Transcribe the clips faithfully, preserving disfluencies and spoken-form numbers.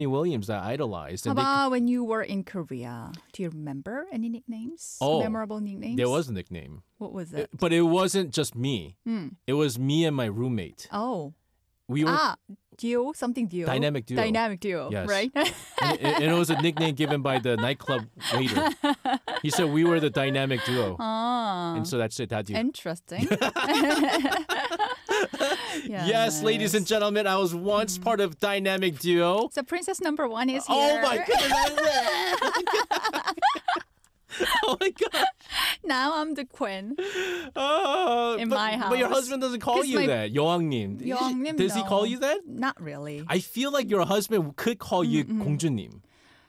Williams that I idolized. How And they, about when you were in Korea? Do you remember any nicknames? Oh, Memorable nicknames? there was a nickname. What was it? But it wasn't just me. Hmm. It was me and my roommate. Oh. We were Ah, duo, something duo. Dynamic duo. Dynamic duo, Yes. right? and, it, and it was a nickname given by the nightclub waiter. He said we were the dynamic duo. Ah, And so that's it. That you. interesting. Yes, ladies and gentlemen, I was once Mm. part of Dynamic Duo. So princess number one is here. Oh my goodness. Oh my god. Now I'm the queen. Oh, In but, my But your house. husband doesn't call 'Cause you my- that. 여왕님. 여왕님, Does he no. call you that? Not really. I feel like your husband could call you 공주님.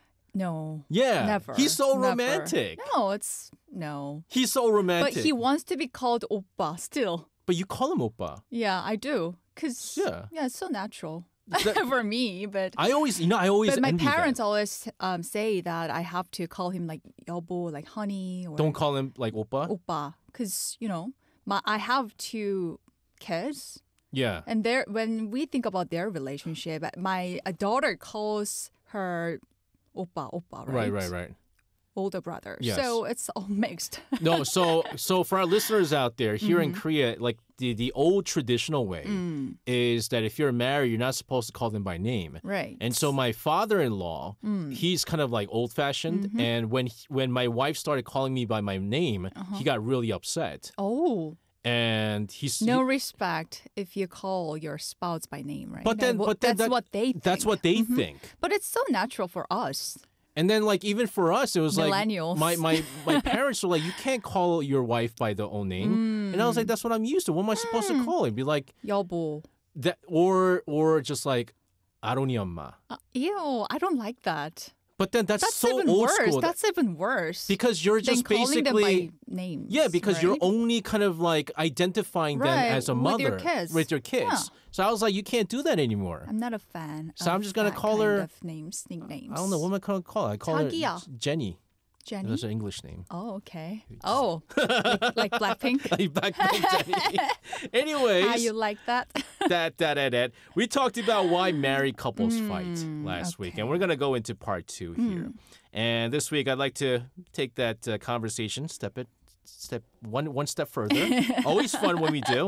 No. Yeah. Never. He's so Never. romantic. No, it's no. He's so romantic. But he wants to be called oppa still. But you call him oppa. Yeah, I do. Cause Yeah. yeah, it's so natural That- for me. But I always, you know, I always but my envy parents that. always um, say that I have to call him like 여보, like honey, or Don't call him like oppa. oppa, because you know, my I have two kids, Yeah. and there when we think about their relationship, my a daughter calls her oppa, oppa, right? Right, right, right. Older brother. Yes. So it's all mixed. No, so so for our listeners out there here Mm-hmm. in Korea, like the, the old traditional way Mm. is that if you're married, you're not supposed to call them by name. Right. And so my father-in-law, Mm. he's kind of like old-fashioned, Mm-hmm. and when he- when my wife started calling me by my name, Uh-huh. he got really upset. Oh, And he's no he- respect if you call your spouse by name, right? but then That- but then that's that- what they think. that's what they Mhm. think. But it's so natural for us. And then, like, even for us, it was like Millennials. my, my, my parents were like, you can't call your wife by the own name. And I was like, that's what I'm used to. What am I supposed to Mm. call her? Be like, 여보. that, or or just like, 아론이 엄마. Uh, ew, I don't like that. But then that's, That's so even old worse. school. That's even worse. because you're than just calling them basically. by names. Yeah, because you're right? only kind of like identifying them Right, as a with mother your kids. with your kids. Yeah. So I was like, you can't do that anymore. I'm not a fan. So I'm of just gonna that call kind her- of names, nicknames. I don't know what am I gonna call her? I call 자기야. her Jenny. Jenny. That's her English name. Oh, okay. Oh, like, like Blackpink. Like Blackpink Jenny. Anyways, How you like that? that, that, that, that. We talked about why married couples fight last week, and okay. we're going to go into part two here. And this week, I'd like to take that uh, conversation, step it, step one, one step further. Always fun when we do.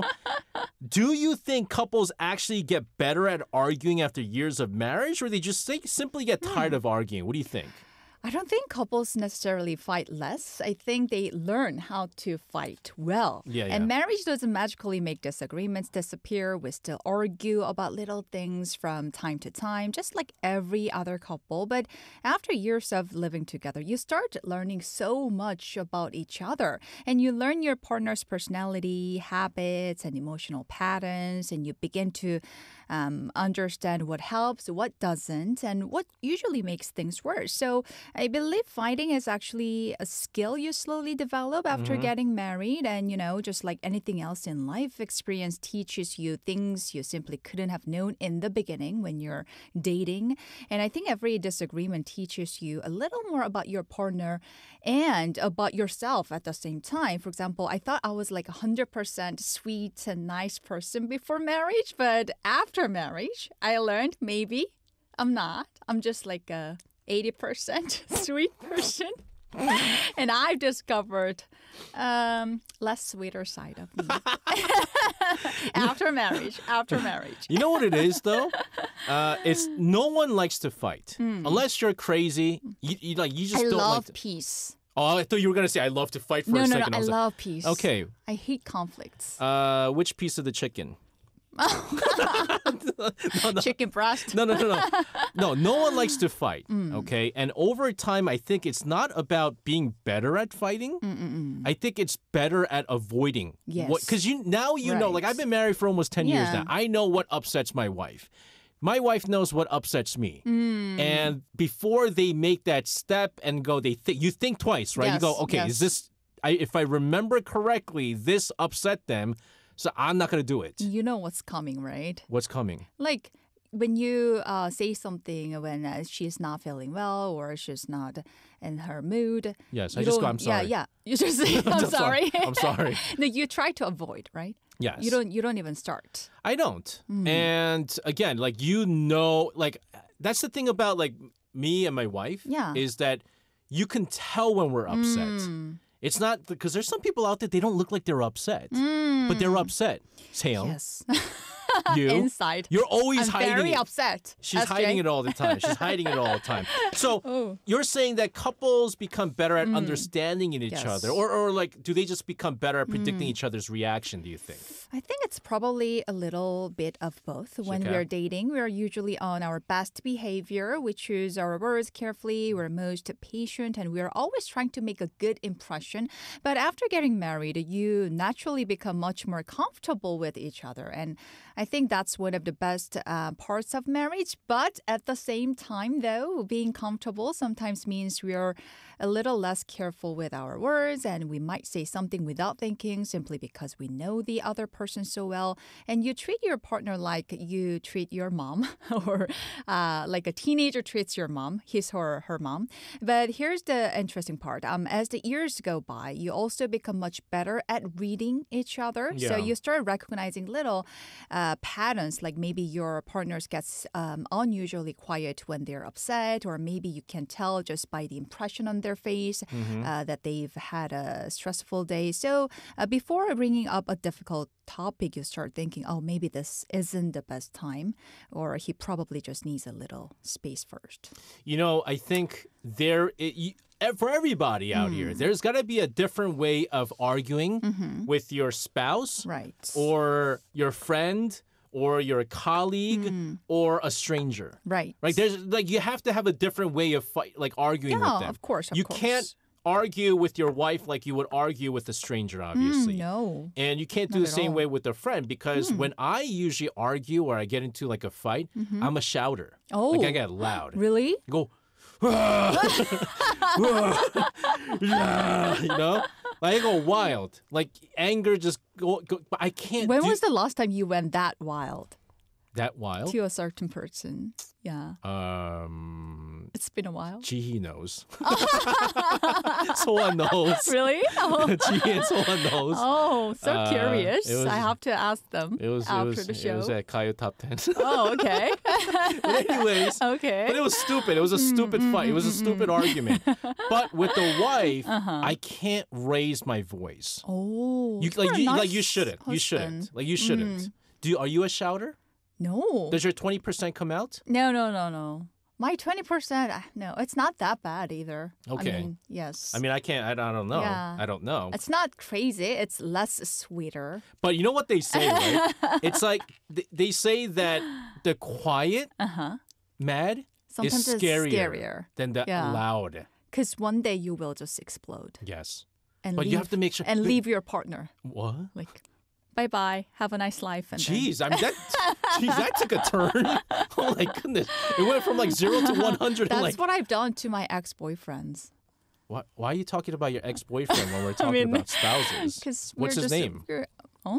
Do you think couples actually get better at arguing after years of marriage, or they just think, simply get tired of arguing? What do you think? I don't think couples necessarily fight less. I think they learn how to fight well. Yeah, And yeah. marriage doesn't magically make disagreements disappear. We still argue about little things from time to time, just like every other couple. But after years of living together, you start learning so much about each other. And you learn your partner's personality, habits, and emotional patterns. And you begin to um, understand what helps, what doesn't, and what usually makes things worse. So I believe fighting is actually a skill you slowly develop after getting married. And, you know, just like anything else in life, experience teaches you things you simply couldn't have known in the beginning when you're dating. And I think every disagreement teaches you a little more about your partner and about yourself at the same time. For example, I thought I was like a one hundred percent sweet and nice person before marriage, but after marriage, I learned maybe I'm not. I'm just like a eighty percent sweet person. And I've discovered um, less sweeter side of me. after marriage, after marriage. You know what it is, though? Uh, it's no one likes to fight. Unless you're crazy. You, you, like, you just Hmm. I don't love like to. peace. Oh, I thought you were going to say, I love to fight for No, a no, no. second. I was like, love peace. okay. I hate conflicts. Uh, which piece of the chicken? Chicken breast. No, no, no, no. No, no one likes to fight, Mm. okay? And over time, I think it's not about being better at fighting. Mm-mm-mm. I think it's better at avoiding. Yes. Because you now you know, Right. like I've been married for almost ten years Yeah. now. I know what upsets my wife. My wife knows what upsets me. Mm. And before they make that step and go, they think you think twice, right? You Yes, go, okay, yes. is this, I, if I remember correctly, this upset them, so I'm not going to do it. You know what's coming, right? What's coming? Like when you uh, say something when uh, she's not feeling well or she's not in her mood. Yes, you I just go, don't- I'm sorry. Yeah, yeah. You just say, I'm I'm sorry. sorry. I'm sorry. No, you try to avoid, right? Yes. You don't. You don't even start. I don't. Hmm. And again, like you know, like that's the thing about like me and my wife. Yeah. Is that you can tell when we're upset. Mm. It's not because there's some people out there they don't look like they're upset, Mm. but they're upset. Seong, Yes. you, Inside. you're always I'm hiding very it. upset. She's S J. hiding it all the time. She's hiding it all the time. So Oh. you're saying that couples become better at understanding in each Yes. other, or, or like, do they just become better at predicting each other's reaction? Do you think? I think it's probably a little bit of both. When Okay. we're dating, we're usually on our best behavior. We choose our words carefully. We're most patient, and we're always trying to make a good impression. But after getting married, you naturally become much more comfortable with each other. And I think that's one of the best uh, parts of marriage. But at the same time, though, being comfortable sometimes means we're a little less careful with our words, and we might say something without thinking simply because we know the other person so well. And you treat your partner like you treat your mom, or uh, like a teenager treats your mom, his or her mom. But here's the interesting part. Um, as the years go by, you also become much better at reading each other. So Yeah. you start recognizing little uh, patterns, like maybe your partner gets um, unusually quiet when they're upset, or maybe you can tell just by the impression on their face uh, that they've had a stressful day. So uh, before bringing up a difficult topic, you start thinking, oh, maybe this isn't the best time, or he probably just needs a little space first. You know, I think there, it, you, eh, for everybody out here, there's got to be a different way of arguing with your spouse Right. or your friend or your colleague or a stranger. Right. Right? There's like you have to have a different way of fight, like arguing Yeah, with them. of course, of you course. can't argue with your wife like you would argue with a stranger, obviously. Mm, no. And you can't do Not the at same all. way with a friend because when I usually argue or I get into like a fight, I'm a shouter. Oh. Like I get loud. Really? I go, you know? Like I go wild. Like anger just go, go but I can't When do was the last time you went that wild that wild. to a certain person? Yeah. Um It's been a while. Jihi knows. Someone knows. Really? Oh, Jihi and someone knows. oh so Uh, curious. it was- I have to ask them It was after it was the show. it was at Kayo Top Ten. Oh, okay. But anyways, Okay. but it was stupid. It was a stupid fight. It was a stupid argument. But with the wife, I can't raise my voice. Oh, You you're like a you nice like you shouldn't. You shouldn't. husband. Like you shouldn't. Do you, are you a shouter? No. Does your twenty percent come out? No, no, no, no. My twenty percent, uh, no, it's not that bad either. Okay. I mean, yes. I mean, I can't. I, I don't know. Yeah. I don't know. it's not crazy. It's less sweeter. But you know what they say, right? It's like they, they say that the quiet, Uh-huh. mad Sometimes is it's scarier, scarier. than the Yeah. loud. Because one day you will just explode. Yes. And But leave, you have to make sure. and leave your partner. What? Like, bye-bye. Have a nice life. And then- Jeez, I mean that. Jeez, that took a turn. Oh my goodness! It went from like zero to one hundred. That's Like, what I've done to my ex-boyfriends. why, why are you talking about your ex-boyfriend when we're talking mean, about spouses? Because What's his name? Oh?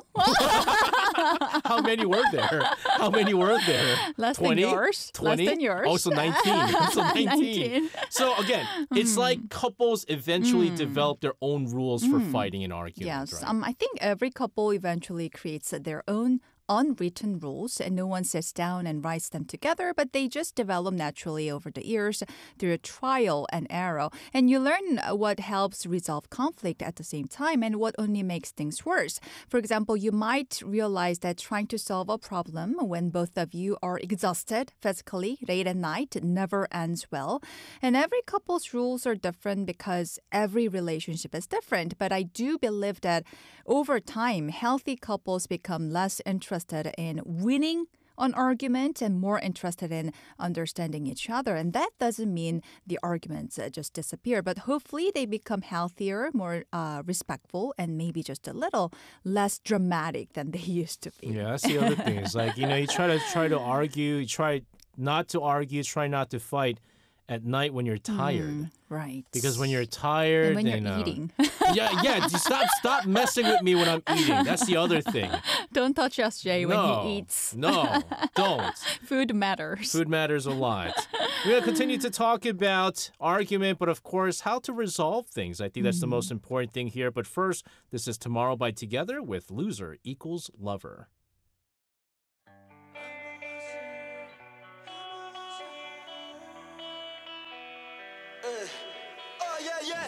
How many were there? How many were there? Less twenty? than yours. twenty? Less than yours. Oh, so nineteen. So nineteen. nineteen. So again, it's like couples eventually develop their own rules for fighting and arguing. Yes. Right? Um, I think every couple eventually creates their own unwritten rules, and no one sits down and writes them together, but they just develop naturally over the years through trial and error. And you learn what helps resolve conflict at the same time and what only makes things worse. For example, you might realize that trying to solve a problem when both of you are exhausted physically late at night never ends well. And every couple's rules are different because every relationship is different. But I do believe that over time, healthy couples become less interested in winning an argument and more interested in understanding each other. And that doesn't mean the arguments uh, just disappear, but hopefully they become healthier, more uh, respectful, and maybe just a little less dramatic than they used to be. Yeah, that's the other thing. It's like, you know, you try to try to argue, you try not to argue, try not to fight at night when you're tired. Mm, right. Because when you're tired, and when you're and, uh, eating. yeah, yeah, just stop stop messing with me when I'm eating. That's the other thing. Don't touch S J when no, he eats. no, don't. Food matters. Food matters a lot. We're going to continue to talk about argument, but of course, how to resolve things. I think that's the most important thing here. But first, this is Tomorrow by Together with Loser Equals Lover. Uh, oh yeah, yeah.